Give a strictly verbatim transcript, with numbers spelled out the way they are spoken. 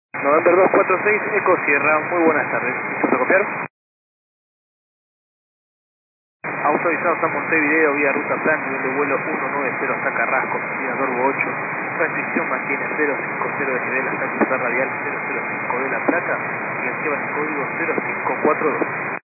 November dos cuatro seis, Eco Sierra, muy buenas tardes. ¿Listos a copiar? Autorizados a Montevideo, vía ruta plan, nivel de vuelo ciento noventa hasta Carrasco, vía Dorbo ocho. Restricción mantiene cero cincuenta de nivel hasta cruzar radial cero cero cinco de La Plata y activa el código cero cinco cuatro dos.